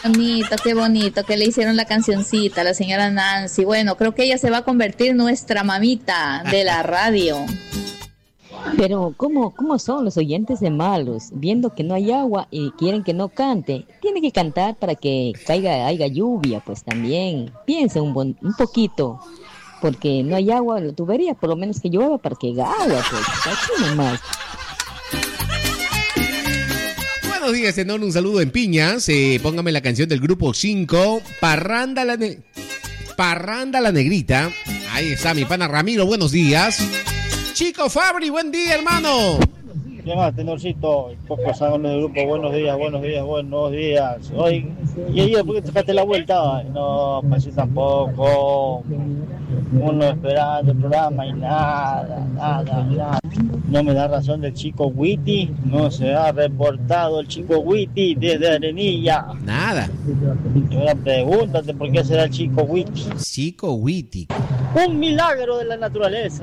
qué bonito que le hicieron la cancioncita a la señora Nancy. Bueno, creo que ella se va a convertir en nuestra mamita de la radio. Pero ¿cómo son los oyentes de malos? Viendo que no hay agua y quieren que no cante. Tiene que cantar para que haya lluvia, pues también. Piensen un poquito. Porque no hay agua en la tubería, por lo menos que llueva para que haya agua, pues. Así nomás. Buenos días, Tenor. Un saludo en Piñas. Póngame la canción del grupo 5. Parranda la Negrita. Ahí está mi pana Ramiro. Buenos días. Chico Fabri, buen día, hermano. ¿Qué más, Tenorcito? Poco saben del grupo. Buenos días. Hoy, y ayer, ¿por qué te sacaste la vuelta? No, pues sí, tampoco. Uno esperando el programa y nada. No me da razón del chico Witty. No se ha reportado el chico Witty desde Arenilla. Nada. Ahora pregúntate por qué será el chico Witty. Chico Witty. Un milagro de la naturaleza.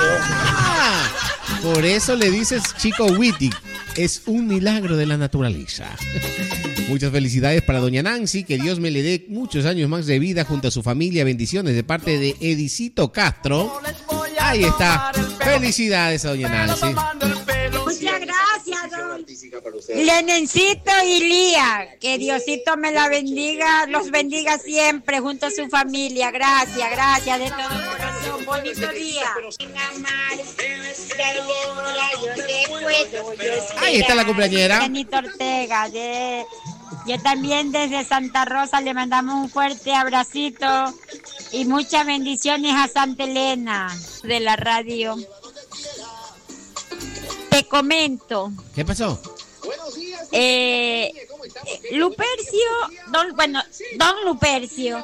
Por eso le dices chico Witty. Es un milagro de la naturaleza. Muchas felicidades para doña Nancy. Que Dios me le dé muchos años más de vida junto a su familia. Bendiciones de parte de Edicito Castro. Ahí está. Felicidades a doña Nancy. Muchas gracias, don Lenencito y Lía. Que Diosito me la bendiga, los bendiga siempre junto a su familia. Gracias de todo corazón. Bonito día. Ahí está la cumpleañera. Benito Ortega. Yo también desde Santa Rosa le mandamos un fuerte abracito y muchas bendiciones a Santa Elena de la radio. Te comento. ¿Qué pasó? Lupercio, don Lupercio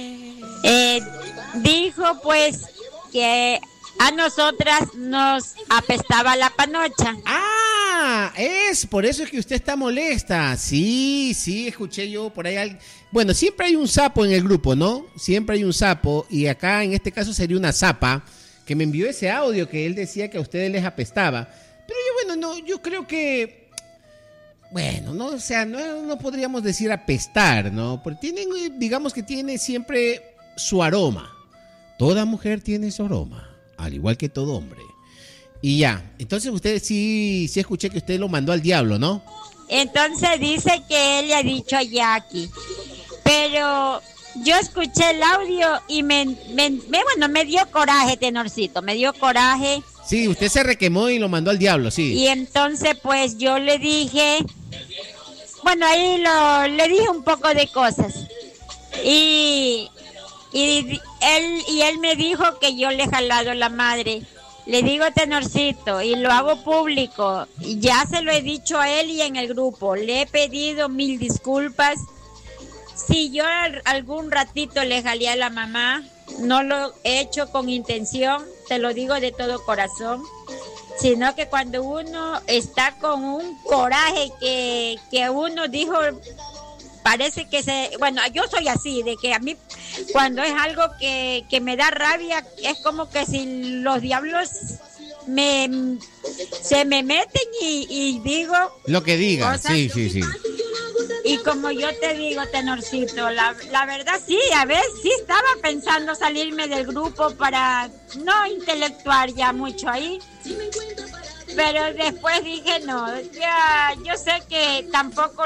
dijo pues que a nosotras nos apestaba la panocha. Por eso es que usted está molesta. Sí, escuché yo por ahí. Bueno, siempre hay un sapo en el grupo, ¿no? Siempre hay un sapo y acá en este caso sería una zapa que me envió ese audio que él decía que a ustedes les apestaba. Pero yo creo que, bueno, no, o sea, no podríamos decir apestar, ¿no? Porque digamos que tiene siempre su aroma. Toda mujer tiene su aroma, al igual que todo hombre. Y ya, entonces usted sí escuché que usted lo mandó al diablo, ¿no? Entonces dice que él le ha dicho a Jackie, pero yo escuché el audio y me dio coraje, Tenorcito, me dio coraje. Sí, usted se requemó y lo mandó al diablo, sí. Y entonces pues yo le dije, ahí le dije un poco de cosas. Y él me dijo que yo le he jalado la madre. Le digo, Tenorcito, y lo hago público. Y ya se lo he dicho a él y en el grupo. Le he pedido 1000 disculpas. Si yo algún ratito le jalé a la mamá, no lo he hecho con intención, te lo digo de todo corazón, sino que cuando uno está con un coraje que uno dijo, parece que yo soy así, de que a mí cuando es algo que me da rabia, es como que si los diablos se me meten y digo lo que digan, sí. Y como yo te digo, Tenorcito, la verdad sí, a veces sí estaba pensando salirme del grupo para no intelectuar ya mucho ahí. Pero después dije, no, ya yo sé que tampoco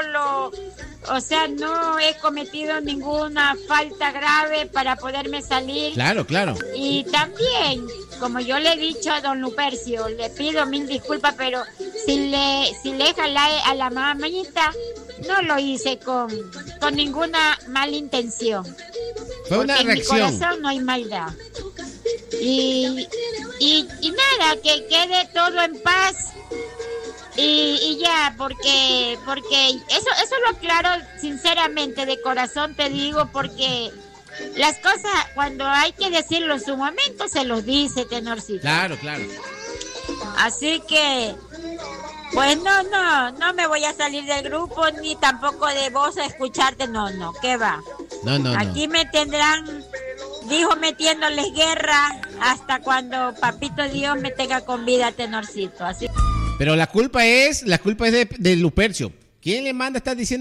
no he cometido ninguna falta grave para poderme salir. Claro. Y también, como yo le he dicho a don Lupercio, le pido 1000 disculpas, pero si le jalé a la mamita, no lo hice con ninguna mala intención. Fue una reacción. En mi corazón no hay maldad. Y nada, que quede todo en paz. Y ya, porque eso lo aclaro sinceramente, de corazón te digo, porque las cosas cuando hay que decirlo en su momento se los dice, Tenorcito. Claro. Así que pues no me voy a salir del grupo ni tampoco de vos a escucharte, no, ¿qué va? No. Aquí me tendrán, dijo, metiéndoles guerra hasta cuando Papito Dios me tenga con vida, Tenorcito. Así. Pero la culpa es de Lupercio. ¿Quién le manda a estar diciendo